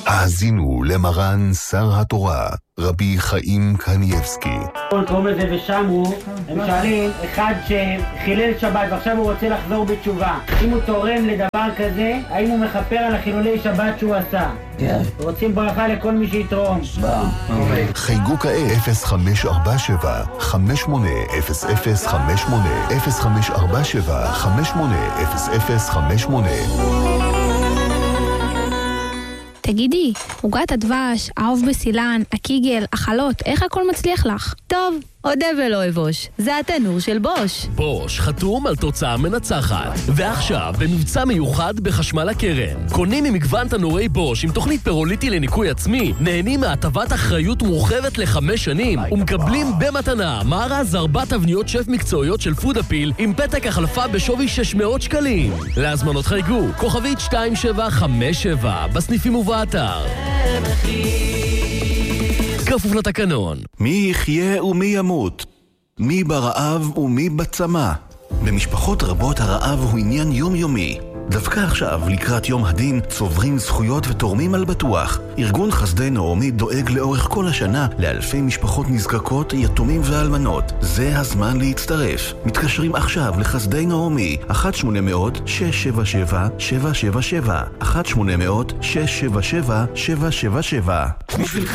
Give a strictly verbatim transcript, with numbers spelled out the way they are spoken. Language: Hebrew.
האזינו למרן שר התורה, רבי חיים קניאבסקי. קוראים לזה ושמרו, הם שואלים, אחד שחילל שבת ועכשיו הוא רוצה לחזור בתשובה, אם הוא תורם לדבר כזה, האם הוא מכפר על החילולי שבת שהוא עשה? כן. רוצים ברכה לכל מי שיתרום. חייגו כעת אפס חמש ארבע שבע חמש שמונה אפס אפס חמש שמונה אפס חמש ארבע שבע חמש שמונה אפס אפס חמש שמונה. תגידי, עוגת הדבש, האוב בסילן, הקיגל, החלות, איך הכל מצליח לך? טוב, עודה ולא אבוש. זה התנור של בוש. בוש חתום על תוצאה מנצחת. ועכשיו, במבצע מיוחד בחשמל הקרן. קונים ממגוון תנורי בוש עם תוכנית פירוליטי לניקוי עצמי, נהנים מהטבת אחריות מורחבת לחמש שנים, ומקבלים במתנה מארז ארבע תבניות שף מקצועיות של פודאפיל עם פתק החלפה בשווי שש מאות שקלים. להזמנות חייגו, כוכבית שתיים שבע חמש שבע, בסניפים ובאתר. כפוף לתקנון. מי יחיה ומי ימות? מי ברעב ומי בצמא? במשפחות רבות הרעב הוא עניין יומיומי. דווקא עכשיו, לקראת יום הדין, צוברים זכויות ותורמים על בטוח. ארגון חסדי נעמי דואג לאורך כל השנה לאלפי משפחות נזקקות, יתומים ואלמנות. זה הזמן להצטרף. מתקשרים עכשיו לחסדי נעמי, אחת שמונה אפס אפס שש שבע שבע שבע שבע שבע, אחת שמונה אפס אפס שש שבע שבע שבע שבע שבע. בשבילך